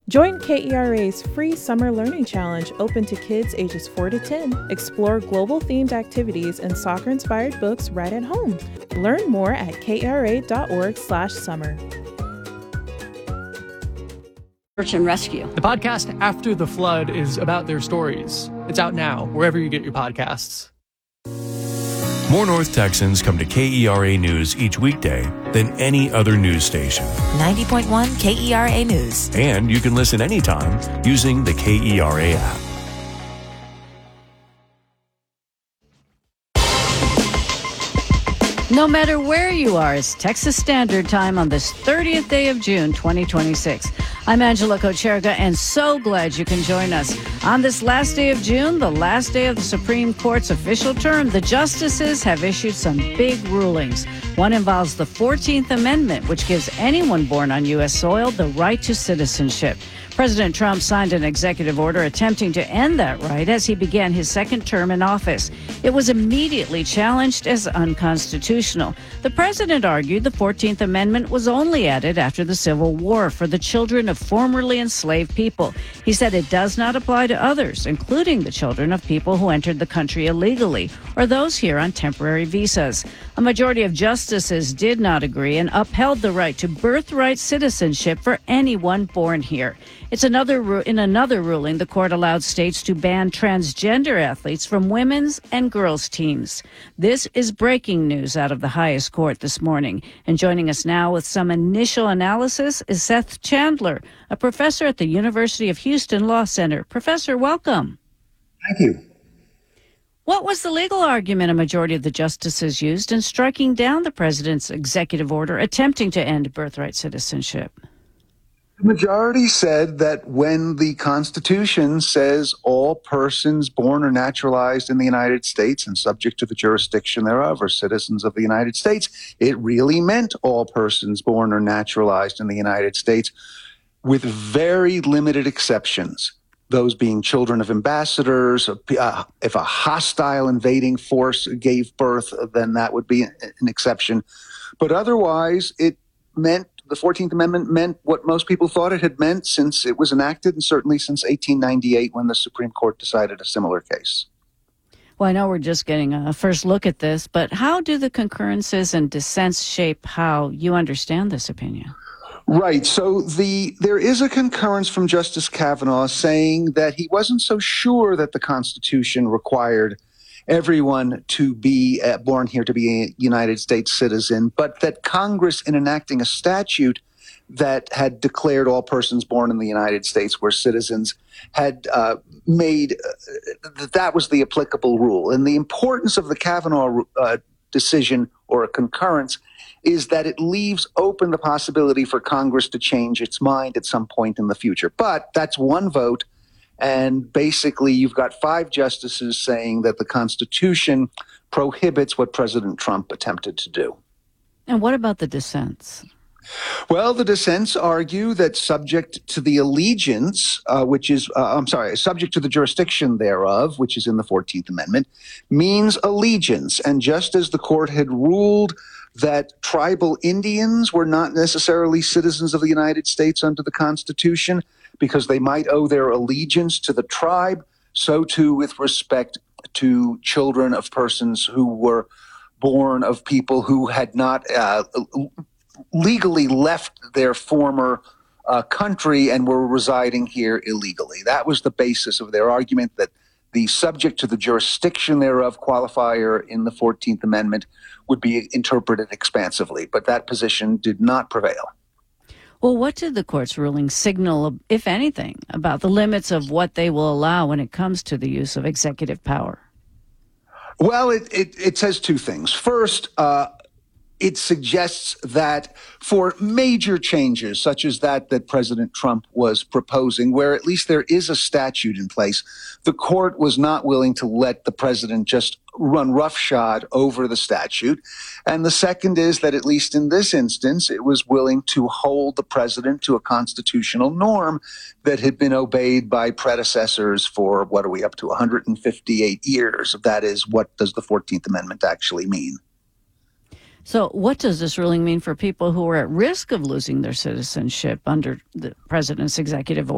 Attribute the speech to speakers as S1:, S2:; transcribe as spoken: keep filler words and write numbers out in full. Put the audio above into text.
S1: Join K E R A's free Summer Learning Challenge open to kids ages four to ten. Explore global-themed activities and soccer-inspired books right at home. Learn more at kra.org slash summer.
S2: Search and rescue.
S3: The podcast After the Flood is about their stories. It's out now, wherever you get your podcasts.
S4: More North Texans come to K E R A News each weekday than any other news station.
S5: ninety point one K E R A News.
S4: And you can listen anytime using the K E R A app.
S2: No matter where you are, it's Texas Standard Time on this thirtieth day of June, twenty twenty-six. I'm Angela Kocherga, and so glad you can join us. On this last day of June, the last day of the Supreme Court's official term, the justices have issued some big rulings. One involves the fourteenth Amendment, which gives anyone born on U S soil the right to citizenship. President Trump signed an executive order attempting to end that right as he began his second term in office. It was immediately challenged as unconstitutional. The president argued the fourteenth Amendment was only added after the Civil War for the children of formerly enslaved people. He said it does not apply to others, including the children of people who entered the country illegally or those here on temporary visas. A majority of justices did not agree and upheld the right to birthright citizenship for anyone born here. It's another ru- in another ruling, the court allowed states to ban transgender athletes from women's and girls' teams. This is breaking news out of the highest court this morning. And joining us now with some initial analysis is Seth Chandler, a professor at the University of Houston Law Center. Professor, welcome.
S6: Thank you.
S2: What was the legal argument a majority of the justices used in striking down the president's executive order attempting to end birthright citizenship?
S6: The majority said that when the Constitution says all persons born or naturalized in the United States and subject to the jurisdiction thereof are citizens of the United States, it really meant all persons born or naturalized in the United States, with very limited exceptions. Those being children of ambassadors. Uh, if a hostile invading force gave birth, then that would be an exception. But otherwise, it meant the fourteenth Amendment meant what most people thought it had meant since it was enacted, and certainly since eighteen ninety-eight when the Supreme Court decided a similar case.
S2: Well, I know we're just getting a first look at this, but how do the concurrences and dissents shape how you understand this opinion?
S6: Right. So the there is a concurrence from Justice Kavanaugh saying that he wasn't so sure that the Constitution required everyone to be uh, born here to be a United States citizen, but that Congress, in enacting a statute that had declared all persons born in the United States were citizens, had uh, made uh, that that was the applicable rule. And the importance of the Kavanaugh uh, decision or a concurrence is that it leaves open the possibility for Congress to change its mind at some point in the future. But that's one vote. And basically, you've got five justices saying that the Constitution prohibits what President Trump attempted to do.
S2: And what about the dissents?
S6: Well, the dissents argue that subject to the allegiance, uh, which is, uh, I'm sorry, subject to the jurisdiction thereof, which is in the fourteenth Amendment, means allegiance. And just as the court had ruled that tribal Indians were not necessarily citizens of the United States under the Constitution because they might owe their allegiance to the tribe, so too with respect to children of persons who were born of people who had not uh, legally left their former uh, country and were residing here illegally. That was the basis of their argument, that the subject to the jurisdiction thereof qualifier in the fourteenth Amendment would be interpreted expansively, but that position did not prevail.
S2: Well, what did the court's ruling signal, if anything, about the limits of what they will allow when it comes to the use of executive power?
S6: Well, it, it, it says two things. First, uh, it suggests that for major changes, such as that that President Trump was proposing, where at least there is a statute in place, the court was not willing to let the president just run roughshod over the statute. And the second is that, at least in this instance, it was willing to hold the president to a constitutional norm that had been obeyed by predecessors for, what are we up to, one hundred fifty-eight years. That is, what does the fourteenth Amendment actually mean?
S2: So what does this ruling mean for people who are at risk of losing their citizenship under the president's executive order?